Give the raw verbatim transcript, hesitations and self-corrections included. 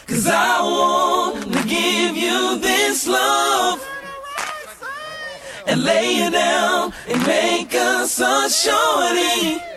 'cause I want to give you this love and lay you down and make us a shorty.